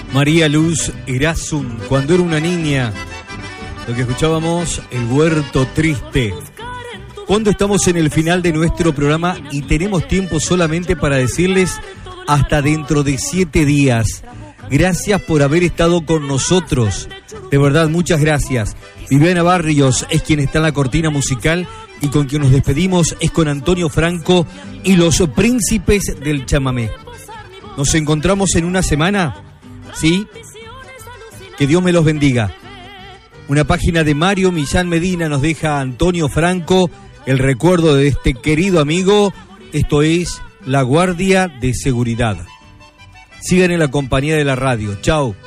María Luz Erasum, cuando era una niña. Lo que escuchábamos, El Huerto Triste. Cuando estamos en el final de nuestro programa y tenemos tiempo solamente para decirles hasta dentro de 7 días. Gracias por haber estado con nosotros. De verdad, muchas gracias. Viviana Barrios es quien está en la cortina musical y con quien nos despedimos es con Antonio Franco y los Príncipes del Chamamé. Nos encontramos en una semana, ¿sí? Que Dios me los bendiga. Una página de Mario Millán Medina nos deja Antonio Franco el recuerdo de este querido amigo. Esto es La Guardia de Seguridad. Sigan en la compañía de la radio. Chao.